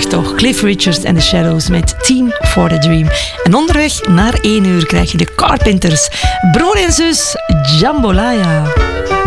toch. Cliff Richards en The Shadows met Team for the Dream. En onderweg naar 1 uur krijg je de Carpenters. Broer en zus Jambalaya.